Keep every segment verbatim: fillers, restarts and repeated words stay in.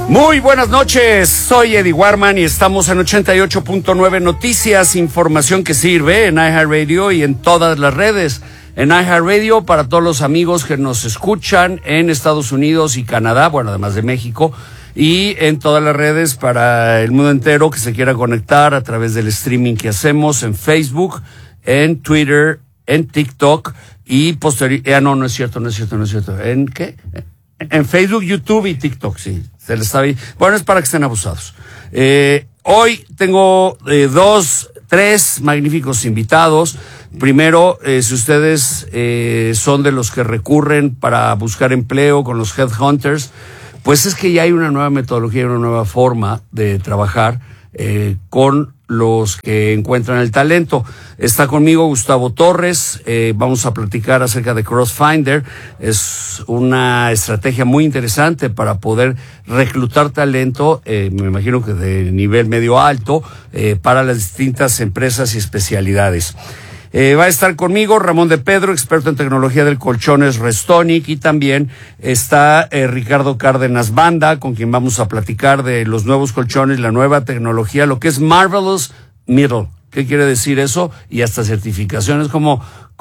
Muy buenas noches, soy Eddie Warman y estamos en ochenta y ocho punto nueve Noticias, información que sirve en iHeartRadio y en todas las redes. En iHeartRadio para todos los amigos que nos escuchan en Estados Unidos y Canadá, bueno, además de México, y en todas las redes para el mundo entero que se quiera conectar a través del streaming que hacemos en Facebook, en Twitter, en TikTok y posteriormente, ah, no, no es cierto, no es cierto, no es cierto, ¿en qué? En Facebook, YouTube y TikTok, sí. Se les está bien. Bueno, es para que estén abusados. Eh, hoy tengo eh, dos, tres magníficos invitados. Primero, eh, si ustedes eh, son de los que recurren para buscar empleo con los headhunters, pues es que ya hay una nueva metodología, una nueva forma de trabajar eh, con los que encuentran el talento. Está conmigo Gustavo Torres, eh, vamos a platicar acerca de CrossFinder. Es una estrategia muy interesante para poder reclutar talento, eh, me imagino que de nivel medio alto, eh, para las distintas empresas y especialidades. Eh, va a estar conmigo Ramón de Pedro, experto en tecnología del colchones Restonic, y también está eh, Ricardo Cárdenas Banda, con quien vamos a platicar de los nuevos colchones, la nueva tecnología, lo que es Marvelous Middle. ¿Qué quiere decir eso? Y hasta certificaciones como,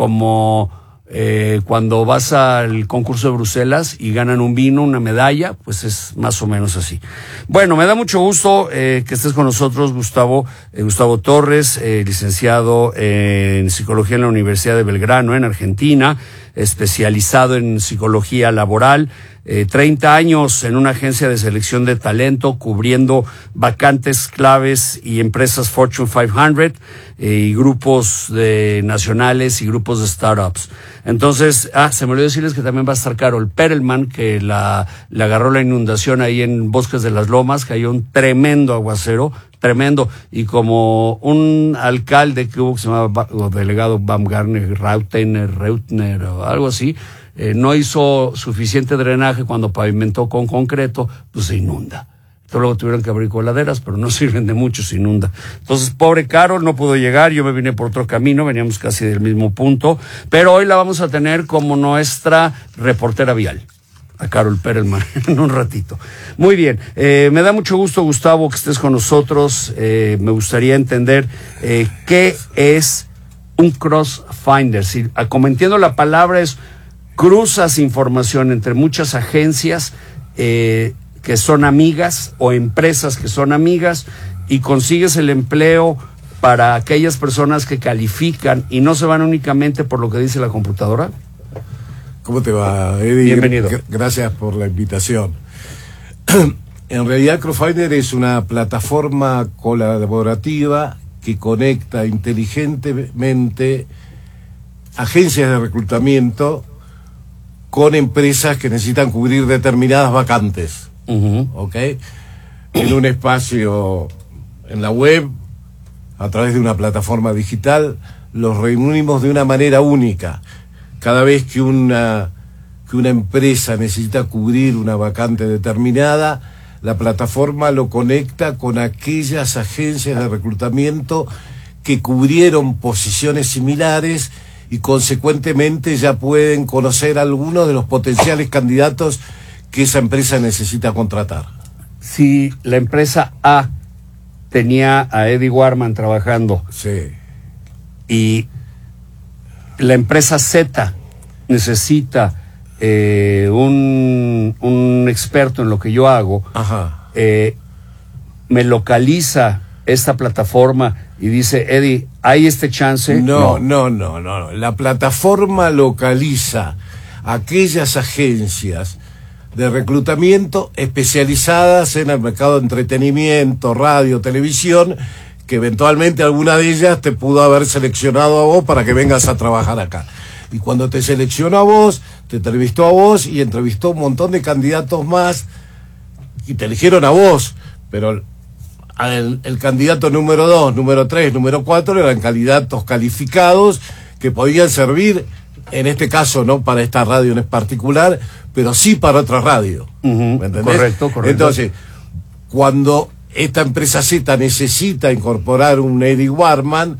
como eh, cuando vas al concurso de Bruselas y ganan un vino, una medalla, pues es más o menos así. Bueno, me da mucho gusto eh, que estés con nosotros, Gustavo, eh, Gustavo Torres, eh, licenciado en psicología en la Universidad de Belgrano, en Argentina, especializado en psicología laboral, eh, treinta años en una agencia de selección de talento, cubriendo vacantes claves y empresas Fortune quinientos eh, y grupos de nacionales y grupos de startups. Entonces, ah, se me olvidó decirles que también va a estar Carol Perelman, que la, la agarró la inundación ahí en Bosques de las Lomas, cayó un tremendo aguacero, tremendo, y como un alcalde que hubo que se llamaba, o delegado Baumgartner, Rautener, Reutner o algo así, eh, no hizo suficiente drenaje cuando pavimentó con concreto, pues se inunda. Entonces luego tuvieron que abrir coladeras, pero no sirven de mucho, se inunda. Entonces, pobre Carol, no pudo llegar, yo me vine por otro camino, veníamos casi del mismo punto, pero hoy la vamos a tener como nuestra reportera vial, a Carol Perelman, en un ratito. Muy bien, eh, me da mucho gusto, Gustavo, que estés con nosotros. Eh, me gustaría entender eh, qué es un CrossFinder. Si, como entiendo la palabra, es cruzas información entre muchas agencias eh, que son amigas o empresas que son amigas y consigues el empleo para aquellas personas que califican y no se van únicamente por lo que dice la computadora. ¿Cómo te va, Eddie? Bienvenido. Gracias por la invitación. En realidad, CrossFinder es una plataforma colaborativa que conecta inteligentemente agencias de reclutamiento con empresas que necesitan cubrir determinadas vacantes. Uh-huh. ¿Ok? En un espacio en la web, a través de una plataforma digital, los reunimos de una manera única. Cada vez que una, que una empresa necesita cubrir una vacante determinada, la plataforma lo conecta con aquellas agencias de reclutamiento que cubrieron posiciones similares y consecuentemente ya pueden conocer algunos de los potenciales candidatos que esa empresa necesita contratar. Si la empresa A tenía a Eddie Warman trabajando, sí, y la empresa Z necesita eh, un, un experto en lo que yo hago, ajá, eh, me localiza esta plataforma y dice, Eddie, ¿hay este chance? No, no, no, no, no. La plataforma localiza aquellas agencias de reclutamiento especializadas en el mercado de entretenimiento, radio, televisión, que eventualmente alguna de ellas te pudo haber seleccionado a vos para que vengas a trabajar acá. Y cuando te seleccionó a vos, te entrevistó a vos y entrevistó un montón de candidatos más y te eligieron a vos, pero el, el candidato número dos, número tres, número cuatro eran candidatos calificados que podían servir, en este caso no para esta radio en particular, pero sí para otra radio. Uh-huh. ¿Me entendés? Correcto, correcto. Entonces, cuando esta empresa Z necesita incorporar un Eddie Warman,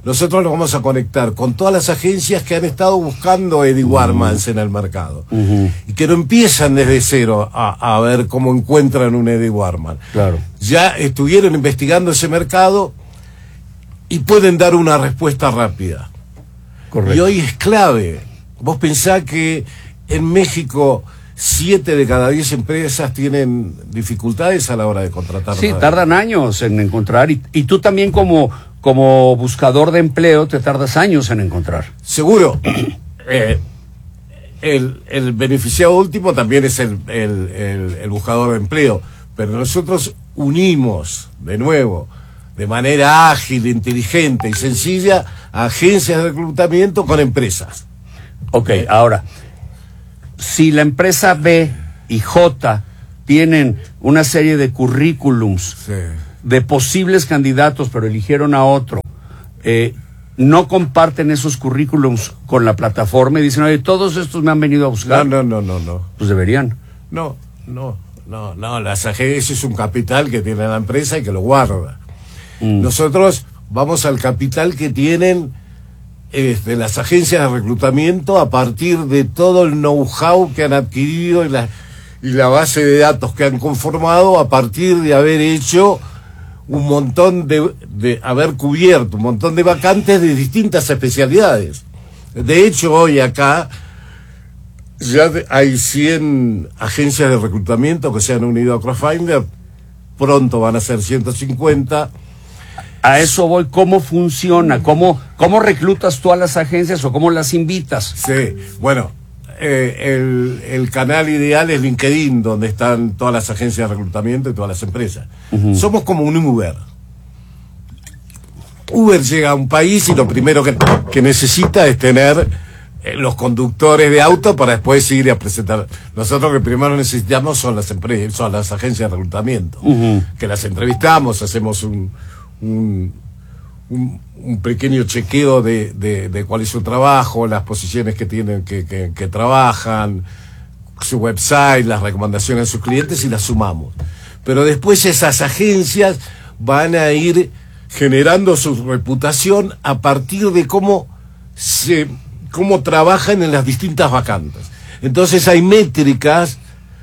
nosotros nos vamos a conectar con todas las agencias que han estado buscando Eddie Warmans uh-huh. en el mercado. Uh-huh. Y que no empiezan desde cero a, a ver cómo encuentran un Eddie Warman. Claro. Ya estuvieron investigando ese mercado y pueden dar una respuesta rápida. Correcto. Y hoy es clave. Vos pensás que en México siete de cada diez empresas tienen dificultades a la hora de contratar. Sí, tardan años en encontrar. Y, y tú también como, como buscador de empleo te tardas años en encontrar. Seguro. eh, el, el beneficiado último también es el, el, el, el buscador de empleo. Pero nosotros unimos, de nuevo, de manera ágil, inteligente y sencilla, agencias de reclutamiento con empresas. Ok, ahora, si la empresa B y J tienen una serie de currículums sí. de posibles candidatos, pero eligieron a otro, eh, no comparten esos currículums con la plataforma y dicen, oye, todos estos me han venido a buscar. No, no, no, no, no. Pues deberían. No, no, no, no, las agencias es un capital que tiene la empresa y que lo guarda. Mm. Nosotros vamos al capital que tienen este, las agencias de reclutamiento a partir de todo el know-how que han adquirido y la, y la base de datos que han conformado a partir de haber hecho un montón de, de haber cubierto un montón de vacantes de distintas especialidades. De hecho, hoy acá ya hay cien agencias de reclutamiento que se han unido a Crossfinder, pronto van a ser ciento cincuenta. A eso voy, ¿cómo funciona? ¿Cómo, cómo reclutas tú a las agencias o cómo las invitas? Sí, bueno, eh, el, el canal ideal es LinkedIn, donde están todas las agencias de reclutamiento y todas las empresas. Uh-huh. Somos como un Uber. Uber llega a un país y lo primero que, que necesita es tener eh, los conductores de auto para después ir a presentar. Nosotros lo que primero necesitamos son las empresas, son las agencias de reclutamiento, uh-huh. que las entrevistamos, hacemos un Un, un, un pequeño chequeo de, de, de cuál es su trabajo, las posiciones que tienen, que, que, que trabajan, su website, las recomendaciones de sus clientes y las sumamos. Pero después esas agencias van a ir generando su reputación a partir de cómo se, cómo trabajan en las distintas vacantes. Entonces hay métricas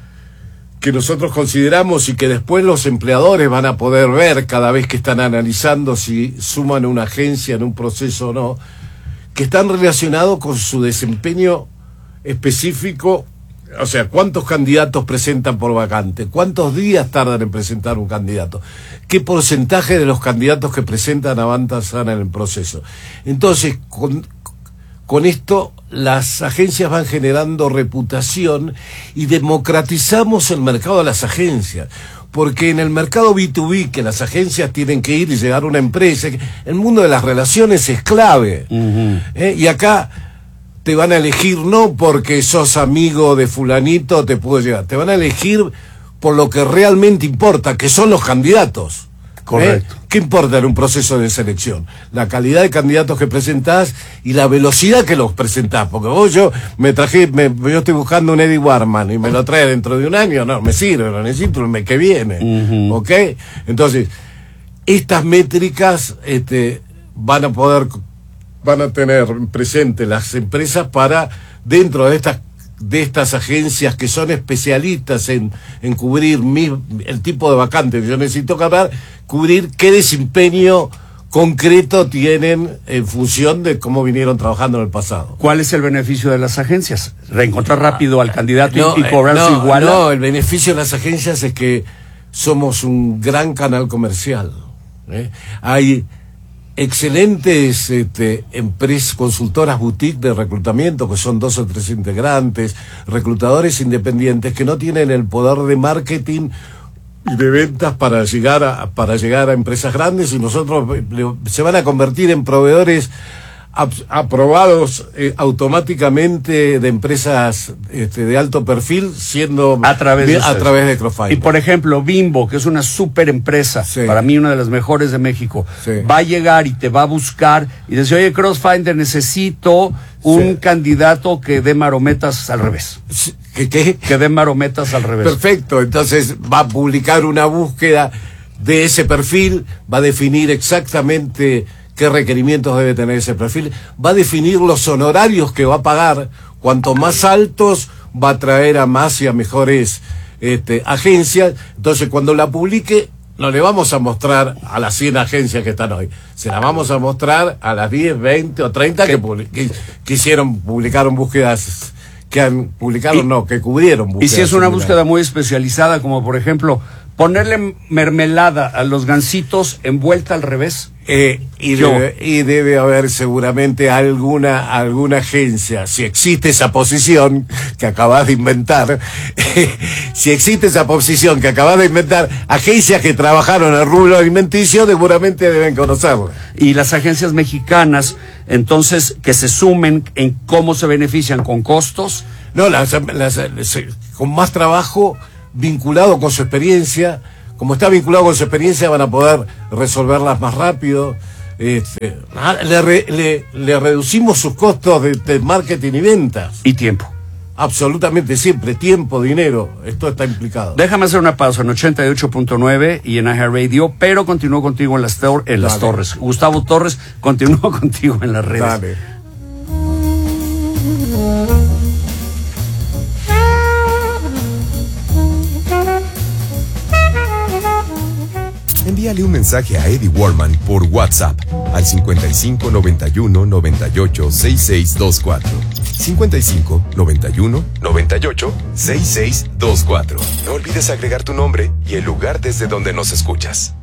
que nosotros consideramos y que después los empleadores van a poder ver cada vez que están analizando si suman una agencia en un proceso o no, que están relacionados con su desempeño específico, o sea, cuántos candidatos presentan por vacante, cuántos días tardan en presentar un candidato, qué porcentaje de los candidatos que presentan avanzan en el proceso. Entonces, con, con esto las agencias van generando reputación y democratizamos el mercado de las agencias. Porque en el mercado B dos B, que las agencias tienen que ir y llegar a una empresa, el mundo de las relaciones es clave. Uh-huh. ¿Eh? Y acá te van a elegir no porque sos amigo de fulanito, te puedo llegar. Te van a elegir por lo que realmente importa, que son los candidatos. Correcto. ¿Eh? ¿Qué importa en un proceso de selección? La calidad de candidatos que presentás y la velocidad que los presentás. Porque vos, yo me traje, me, yo estoy buscando un Eddie Warman y me lo trae dentro de un año, no, me sirve, lo necesito el mes que viene. Uh-huh. ¿Ok? Entonces, estas métricas este, van a poder, van a tener presente las empresas para, dentro de estas de estas agencias que son especialistas en, en cubrir mi, el tipo de vacante que yo necesito cubrir, cubrir qué desempeño concreto tienen en función de cómo vinieron trabajando en el pasado. ¿Cuál es el beneficio de las agencias? ¿Reencontrar rápido al candidato no, y, y cobrar no, su igual? No, el beneficio de las agencias es que somos un gran canal comercial. ¿eh? Hay excelentes este, empresas, consultoras boutique de reclutamiento, que son dos o tres integrantes, reclutadores independientes que no tienen el poder de marketing y de ventas para llegar a, para llegar a empresas grandes, y nosotros se van a convertir en proveedores aprobados eh, automáticamente de empresas este, de alto perfil, siendo a través de, a través de Crossfinder. Y por ejemplo, Bimbo, que es una super empresa, sí. para mí una de las mejores de México, sí. va a llegar y te va a buscar y dice, oye, Crossfinder, necesito un sí. candidato que dé marometas al revés. ¿Qué, qué? Que dé marometas al revés. Perfecto, entonces va a publicar una búsqueda de ese perfil, va a definir exactamente qué requerimientos debe tener ese perfil, va a definir los honorarios que va a pagar. Cuanto más altos, va a traer a más y a mejores este, agencias. Entonces, cuando la publique, no le vamos a mostrar a las cien agencias que están hoy, se la vamos a mostrar a las diez, veinte o treinta que, que, que hicieron, publicaron búsquedas, que han, publicaron y, no, que cubrieron búsquedas. Y si es una similares. Búsqueda muy especializada, como por ejemplo, ponerle mermelada a los gansitos envuelta al revés. Eh, y, debe, y debe haber seguramente alguna alguna agencia, si existe esa posición que acabas de inventar, eh, si existe esa posición que acabas de inventar, agencias que trabajaron en el rubro alimenticio seguramente deben conocerla. Y las agencias mexicanas, entonces, que se sumen en cómo se benefician con costos. No, las, las, las, con más trabajo vinculado con su experiencia. Como está vinculado con su experiencia, van a poder resolverlas más rápido. Este, le, re, le, le reducimos sus costos de, de marketing y ventas. Y tiempo. Absolutamente siempre, tiempo, dinero, esto está implicado. Déjame hacer una pausa en ochenta y ocho punto nueve y en iHeartRadio, pero continúo contigo en las, tor en las torres. Gustavo Torres, continúo contigo en las redes. Dale. Envíale un mensaje a Eddie Warman por WhatsApp al cincuenta y cinco, noventa y uno, noventa y ocho, sesenta y seis veinticuatro. cincuenta y cinco, noventa y uno, noventa y ocho, sesenta y seis veinticuatro. No olvides agregar tu nombre y el lugar desde donde nos escuchas.